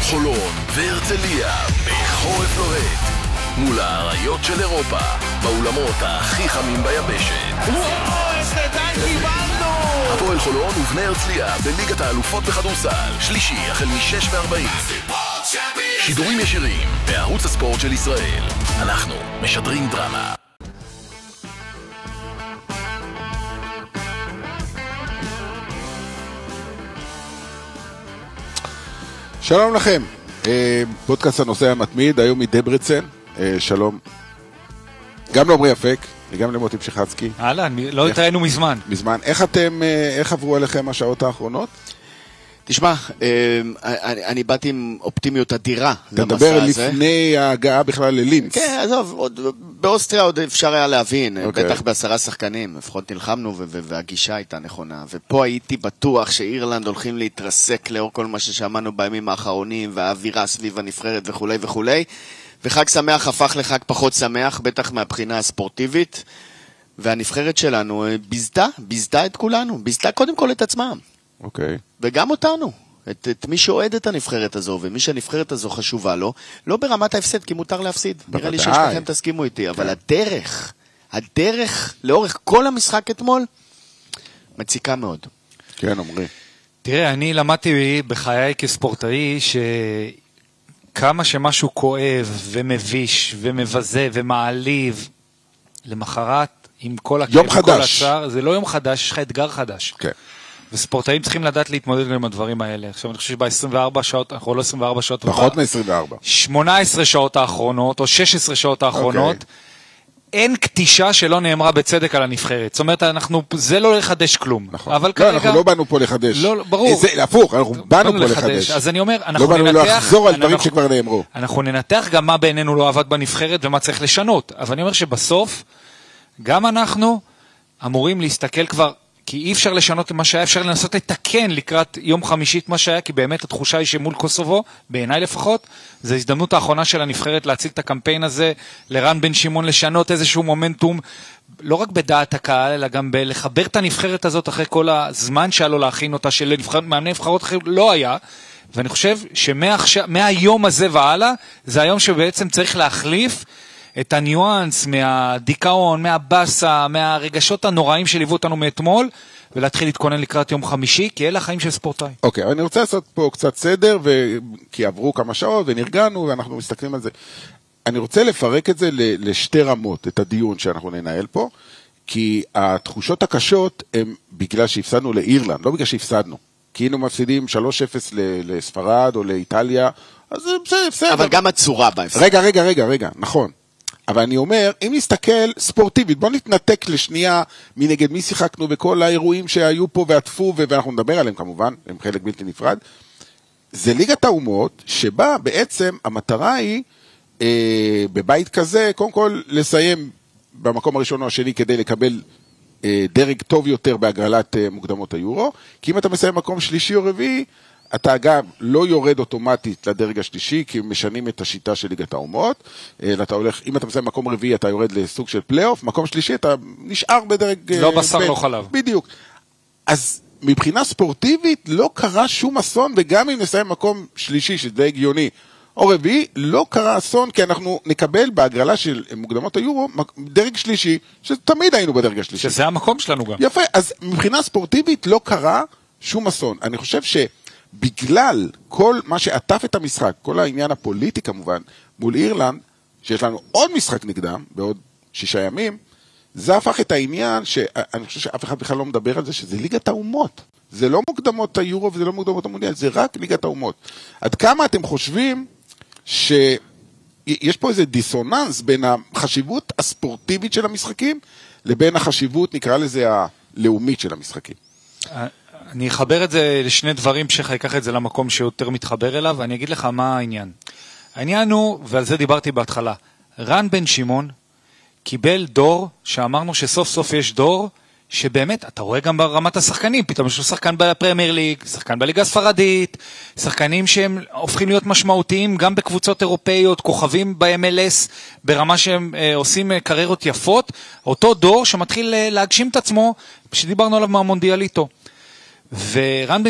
חולון והרצליה בחורף לוהט מול האריות של אירופה באולמות הכי חמים ביבשת. וואו, איזה דן קיבלנו! הפועל חולון ובני הרצליה בליגת האלופות בכדורסל, שלישי החל מ-6:40. שידורים ישירים בערוץ הספורט של ישראל. אנחנו משדרים דרמה. שלום לכם, פודקאסט הנושא המתמיד, היום מדברצן, שלום גם לעומרי אפק וגם למוטי פשחצקי. הלאה, לא התראינו מזמן. איך עברו עליכם השעות האחרונות? תשמע, אני באתי עם אופטימיות אדירה אתה מדבר לפני ההגעה בכלל ללינץ. כן, עזוב, באוסטריה עוד אפשר היה להבין, בטח ב10 שחקנים, לפחות נלחמנו והגישה הייתה נכונה, ופה הייתי בטוח שאירלנד הולכים להתרסק לאור כל מה ששמענו בימים האחרונים, והאווירה סביב הנבחרת וכו' וכו', וחג שמח הפך לחג פחות שמח, בטח מהבחינה הספורטיבית, והנבחרת שלנו ביזתה את כולנו, ביזתה קודם כל את עצמם. אוקיי. וגם אותנו, את מי שאוהד את הנבחרת הזו, ומי שהנבחרת הזו חשובה לו, לא ברמת ההפסד, כי מותר להפסיד. נראה לי ששכם תסכימו איתי, אבל הדרך לאורך כל המשחק אתמול, מציקה מאוד. כן, אומרי. תראה, אני למדתי בחיי כספורטאי, שכמה שמשהו כואב ומביש ומבזה ומעליב, למחרת, עם כל הכאב וכל הצער, זה לא יום חדש, יש לך אתגר חדש. כן. וספורטאים צריכים לדעת להתמודד עם הדברים האלה. עכשיו אני חושב שב-24 שעות, אנחנו לא 24 שעות, פחות מ-24. 18 שעות האחרונות, או 16 שעות האחרונות, אין קטישה שלא נאמרה בצדק על הנבחרת. זאת אומרת, זה לא לחדש כלום. נכון. לא, אנחנו לא באנו פה לחדש. לא, ברור. הפוך, אנחנו באנו פה לחדש. אז אני אומר, לא באנו לחזור על דברים שכבר נאמרו. אנחנו ננתח גם מה בעינינו לא עבד בנבחרת, ומה צריך לשנות. אבל אני אומר שבסוף, גם אנחנו אמורים להסתכל כבר, כי אי אפשר לשנות את מה שהיה, אפשר לנסות לתקן לקראת יום חמישי את מה שהיה, כי באמת התחושה היא שמול קוסובו, בעיניי לפחות, זו הזדמנות האחרונה של הנבחרת להציג את הקמפיין הזה, לרן בן שמעון לשנות איזשהו מומנטום, לא רק בדעת הקהל, אלא גם לחבר את הנבחרת הזאת אחרי כל הזמן שהיה לו להכין אותה, מאמני נבחרות לא היה, ואני חושב שמהיום הזה והלאה, זה היום שבעצם צריך להחליף את הניואנס מהדיכאון, מהבאסה, מהרגשות הנוראים שליוו אותנו מאתמול, ולהתחיל להתכונן לקראת יום חמישי, כי אלה החיים של ספורטאי. אוקיי, אני רוצה לעשות פה קצת סדר, כי עברו כמה שעות ונרגענו, ואנחנו מסתכלים על זה. אני רוצה לפרק את זה לשתי רמות, את הדיון שאנחנו ננהל פה, כי התחושות הקשות הן בגלל שהפסדנו לאירלנד, לא בגלל שהפסדנו. כי היינו מפסידים 3-0 לספרד או לאיטליה, אז בסדר. אבל גם הצורה בהפסד. רגע, נכון. אבל אני אומר, אם נסתכל ספורטיבית, בוא נתנתק לשנייה מנגד מי שיחקנו בכל האירועים שהיו פה ועטפו, ואנחנו נדבר עליהם כמובן, הם חלק בלתי נפרד. זה ליגת האומות, שבה בעצם המטרה היא, בבית כזה, קודם כל לסיים במקום הראשון או השני, כדי לקבל דרג טוב יותר בהגרלת מוקדמות היורו, כי אם אתה מסיים מקום שלישי או רביעי, אתה גם לא יורד אוטומטית לדרג השלישי, כי משנים את השיטה של ליגת האומות, אם אתה מסיים מקום רביעי, אתה יורד לסוג של פלייאוף, מקום שלישי, אתה נשאר בדרג... לא בשר, לא חלב. בדיוק. אז מבחינה ספורטיבית, לא קרה שום אסון, וגם אם נסיים מקום שלישי, שזה הגיוני, או רביעי, לא קרה אסון, כי אנחנו נקבל בהגרלה של מוקדמות היורו, דרג שלישי, שתמיד היינו בדרג השלישי. שזה המקום שלנו גם. יפה, אז מבחינה ספורטיבית לא קרה שום אסון. אני חושב בגלל כל מה שעטף את המשחק, כל העניין הפוליטי כמובן, מול אירלנד, שיש לנו עוד משחק נגדם, בעוד 6 ימים, זה הפך את העניין שאני חושב שאף אחד בכלל לא מדבר על זה, שזה ליגת האומות. זה לא מוקדמות היורו וזה לא מוקדמות המונדיאל, זה רק ליגת האומות. עד כמה אתם חושבים שיש פה איזה דיסוננס בין החשיבות הספורטיבית של המשחקים, לבין החשיבות, נקרא לזה, הלאומית של המשחקים? אני אחבר את זה לשני דברים, שחיקח את זה למקום שיותר מתחבר אליו, ואני אגיד לך מה העניין. העניין הוא, ועל זה דיברתי בהתחלה, רן בן שמעון קיבל דור, שאמרנו שסוף סוף יש דור, שבאמת, אתה רואה גם ברמת השחקנים, פתאום יש לו שחקן בפרמייר ליג, שחקן בליגה הספרדית, שחקנים שהם הופכים להיות משמעותיים גם בקבוצות אירופאיות, כוכבים ב-MLS, ברמה שהם עושים קריירות יפות, אותו דור שמתחיל להגשים את עצמו, שדיברנו עליו מהמונדיאליטו. ורן בן